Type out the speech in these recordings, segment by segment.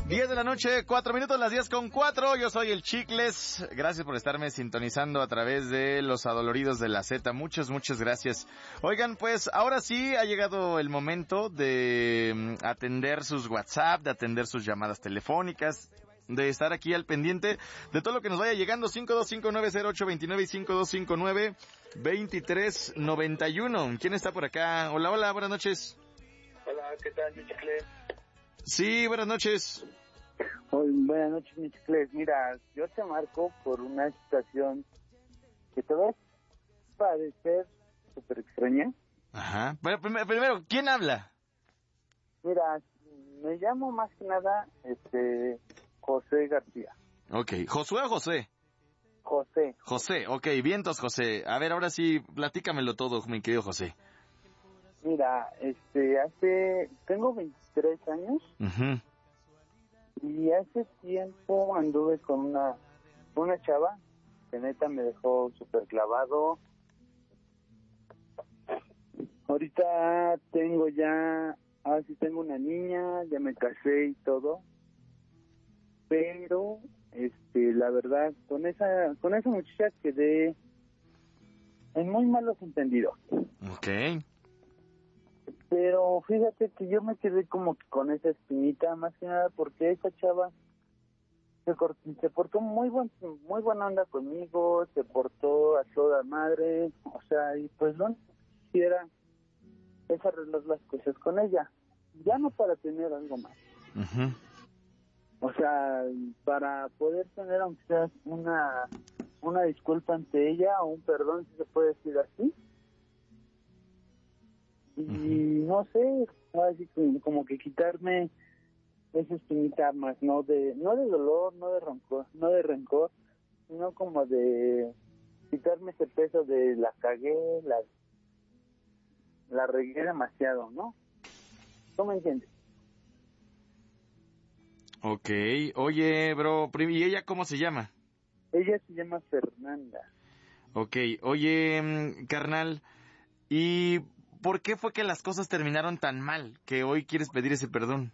10 de la noche, 4 minutos, las 10:04. Yo soy el Chicles. Gracias por estarme sintonizando a través de los adoloridos de la Z. Muchas gracias. Oigan, pues ahora sí ha llegado el momento de atender sus WhatsApp, de atender sus llamadas telefónicas, de estar aquí al pendiente de todo lo que nos vaya llegando. 525900829 y 52592592391. ¿Quién está por acá? Hola, buenas noches. Hola, ¿qué tal, mi Chicles? Sí, buenas noches. Buenas noches, mi Chicles. Mira, yo te marco por una situación que te va a parecer súper extraña. Ajá. Bueno, primero, ¿quién habla? Mira, me llamo más que nada, José García. Ok, ¿Josué o José? José. José, ok, vientos, José. A ver, ahora sí, platícamelo todo, mi querido José. Mira, tengo 23 años. Uh-huh. Y hace tiempo anduve con una chava que neta me dejó súper clavado. Ahorita tengo una niña, ya me casé y todo. Pero, la verdad, con esa muchacha quedé en muy malos entendidos. Ok. Pero fíjate que yo me quedé como que con esa espinita, más que nada porque esa chava se portó muy buena onda conmigo, se portó a toda madre, o sea, y pues no quisiera es arreglar las cosas con ella, ya no para tener algo más. Uh-huh. O sea, para poder tener aunque sea una disculpa ante ella o un perdón, si se puede decir así. Y no sé, así como que quitarme esa espinita más, no de dolor, no de rencor, sino como de quitarme ese peso de la cagué, la regué demasiado, ¿no? ¿Tú me entiendes? Ok, oye, bro, ¿y ella cómo se llama? Ella se llama Fernanda. Ok, oye, carnal, ¿y por qué fue que las cosas terminaron tan mal que hoy quieres pedir ese perdón?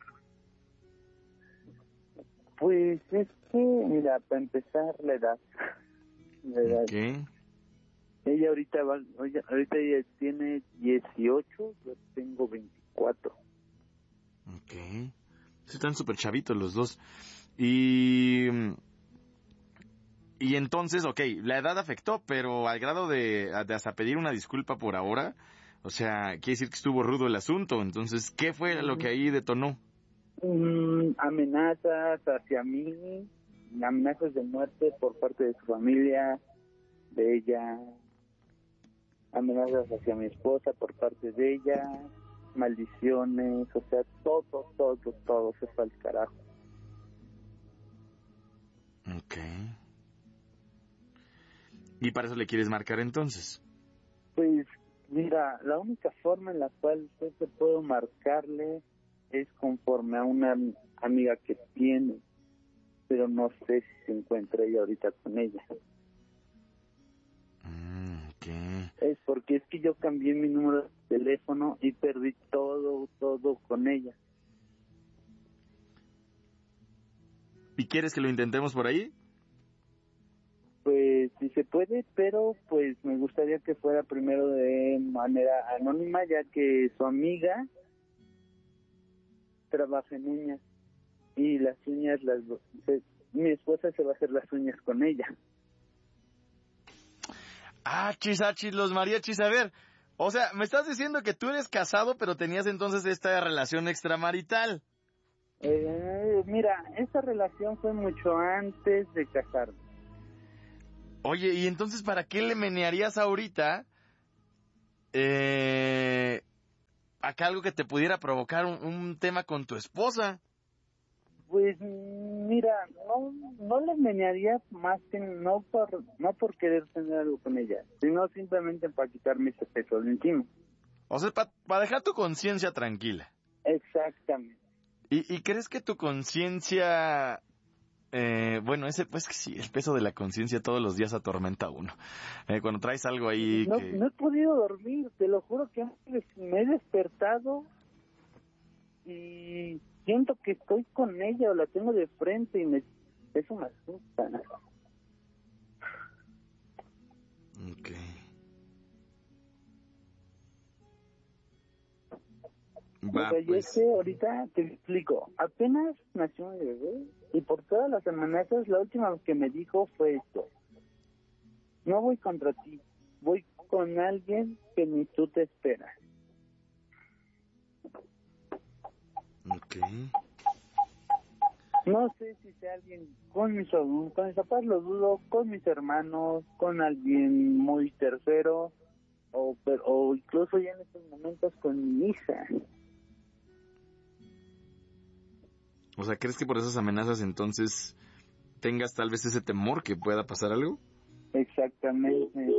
Pues es que, mira, para empezar, la edad. Ok. Ella ahorita ella tiene 18, yo tengo 24. Ok. Están súper chavitos los dos. Y entonces, ok, la edad afectó, pero al grado de hasta pedir una disculpa por ahora, o sea, quiere decir que estuvo rudo el asunto. Entonces, ¿qué fue lo que ahí detonó? Amenazas hacia mí, amenazas de muerte por parte de su familia, de ella, amenazas hacia mi esposa por parte de ella, maldiciones, o sea, todo se fue al carajo. Ok. ¿Y para eso le quieres marcar entonces? Pues, mira, la única forma en la cual yo te puedo marcarle es conforme a una amiga que tiene, pero no sé si se encuentra ella ahorita con ella. Okay. Es porque es que yo cambié mi número de teléfono y perdí todo con ella. ¿Y quieres que lo intentemos por ahí? Pues si se puede, pero pues me gustaría que fuera primero de manera anónima, ya que su amiga trabaja en uñas y las uñas mi esposa se va a hacer las uñas con ella. Achis, los mariachis, a ver, o sea, me estás diciendo que tú eres casado, pero tenías entonces esta relación extramarital. Mira, esta relación fue mucho antes de casarme. Oye, ¿y entonces para qué le menearías ahorita acá algo que te pudiera provocar un tema con tu esposa? Pues mira, no le menearía más que no por querer tener algo con ella, sino simplemente para quitarme ese peso de encima. O sea, para dejar tu conciencia tranquila. Exactamente. ¿Y crees que tu conciencia... pues que sí, el peso de la conciencia todos los días atormenta a uno. Cuando traes algo ahí que... No he podido dormir, te lo juro que me he despertado y siento que estoy con ella o la tengo de frente y eso me asusta. Ok. O Va, sea, yo es pues. que ahorita te explico, apenas nació mi bebé y por todas las amenazas, la última que me dijo fue esto: no voy contra ti, voy con alguien que ni tú te esperas. Ok. No sé si sea alguien con con mis papás, lo dudo, con mis hermanos, con alguien muy tercero, o incluso ya en estos momentos con mi hija. O sea, ¿crees que por esas amenazas entonces tengas tal vez ese temor que pueda pasar algo? Exactamente.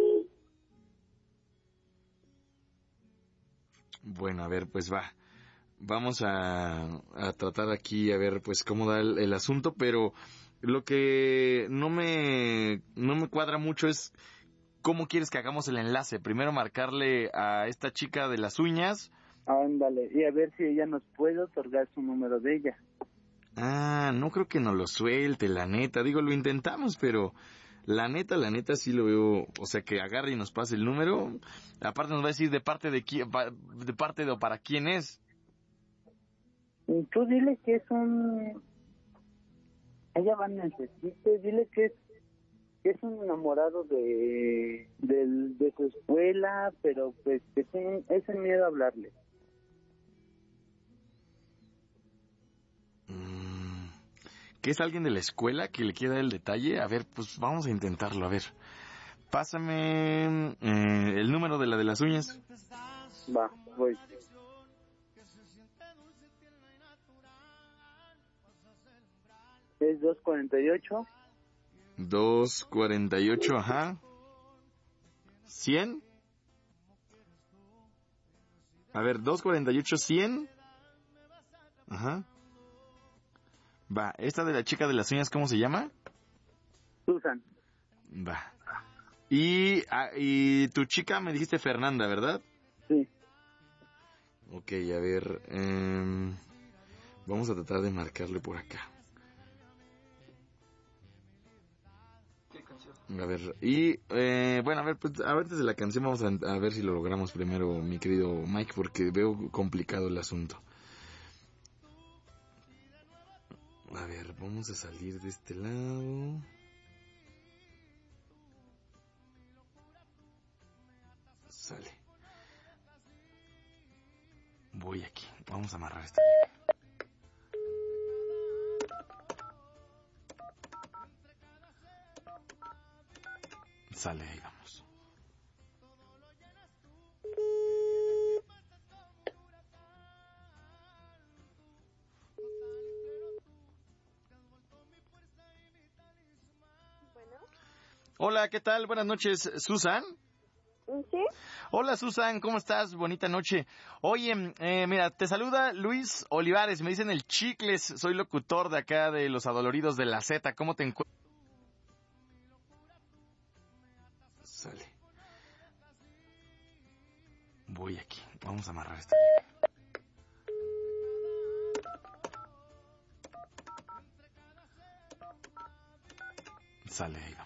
Bueno, a ver, pues va. Vamos a tratar aquí a ver pues cómo da el asunto, pero lo que no me cuadra mucho es cómo quieres que hagamos el enlace. Primero marcarle a esta chica de las uñas. Ándale, y a ver si ella nos puede otorgar su número de ella. Ah, no creo que nos lo suelte, la neta. Digo, lo intentamos, pero la neta sí lo veo. O sea, que agarre y nos pase el número. Aparte nos va a decir de parte de quién, de parte de o para quién es. Y tú dile que ella va a necesitar, dile que es un enamorado de su escuela, pero pues que tiene ese miedo a hablarle. Mm, ¿Que es alguien de la escuela que le quiera dar el detalle? A ver, pues vamos a intentarlo, a ver. Pásame el número de la de las uñas. Va, voy. Es 248. 248, ajá. 100. A ver, 248, 100. Ajá. Va, esta de la chica de las uñas, ¿cómo se llama? Susan. Va. Y tu chica me dijiste Fernanda, ¿verdad? Sí. Ok, a ver. Vamos a tratar de marcarle por acá. A ver, y bueno, a ver, pues antes de la canción vamos a ver si lo logramos primero, mi querido Mike, porque veo complicado el asunto. A ver, vamos a salir de este lado. Sale. Voy aquí, vamos a amarrar esta. Sale, ahí vamos. Bueno, Hola, ¿qué tal? Buenas noches, Susan. ¿sí? Hola, Susan, ¿cómo estás? Bonita noche. Oye, mira, te saluda Luis Olivares, me dicen el Chicles, soy locutor de acá de Los Adoloridos de la Z, ¿cómo te encuentras? Sale. Voy aquí, vamos a amarrar esta. Sale, ahí va.